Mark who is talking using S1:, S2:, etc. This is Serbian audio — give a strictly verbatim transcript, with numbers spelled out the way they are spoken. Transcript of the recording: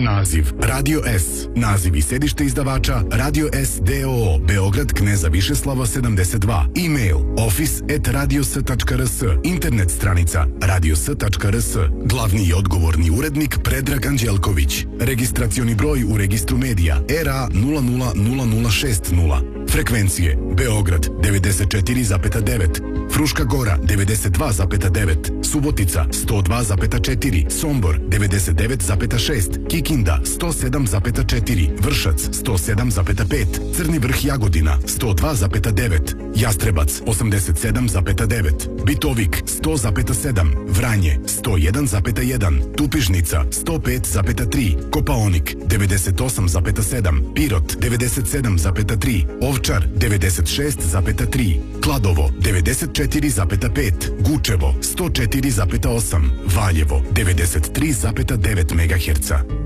S1: Naziv Radio S. Naziv i sedište izdavača Radio S D O O Beograd Kneza Višeslava sedamdeset dva. E-mail office at radios tačka r s. Internet stranica radios tačka r s. Glavni i odgovorni urednik Predrag Anđelković. Registracioni broj u registru medija R A nula nula nula nula šest nula. Frekvencije Beograd devedeset četiri zarez devet, Fruška Gora devedeset dva zarez devet, Subotica sto dva zarez četiri, Sombor devedeset devet zarez šest, Kikinda sto sedam zarez četiri, Vršac sto sedam zarez pet, Crni Vrh Jagodina sto dva zarez devet, Jastrebac osamdeset sedam zarez devet, Bitovik sto zarez sedam, Vranje sto jedan zarez jedan, Tupižnica sto pet zarez tri, Kopaonik devedeset osam zarez sedam, Pirot devedeset sedam zarez tri, Ovčar devedeset šest zarez tri, Kladovo devedeset četiri zarez pet, Gučevo sto četiri zarez osam, Valjevo devedeset tri zarez devet megaherca.